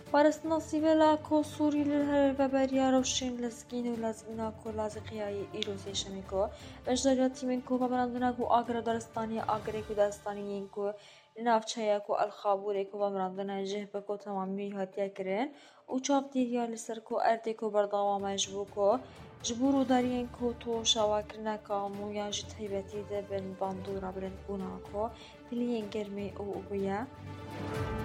پارستنا سیویلا کو سوری لهر و بریا روشین لزگین و لزگینا کو لازقیای ایروزی شمیکو بجداریا تیمین کو و براندنا کو آگر دارستانی آگری کو دارستانیین کو نافچهیا کو الخابوری کو و براندنا جه بکو تمامی هاتیا کرن و چاپ دیریا لسر کو ارده کو برداوا مجبو کو جبورو دارین کو تو شواکرنا کامو یا جت هیبتی ده بن باندورا برن بونا کو پلیین گرمی او بیا